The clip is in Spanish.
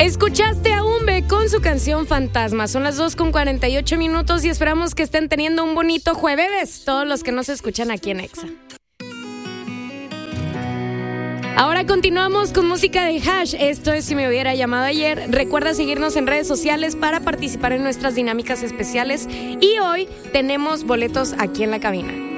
Escuchaste a Umbe con su canción Fantasma. Son las 2:48 y esperamos que estén teniendo un bonito jueves, todos los que nos escuchan aquí en Exa. Ahora continuamos con música de Hash. Esto es Si me hubiera llamado ayer. Recuerda seguirnos en redes sociales para participar en nuestras dinámicas especiales. Y hoy tenemos boletos aquí en la cabina.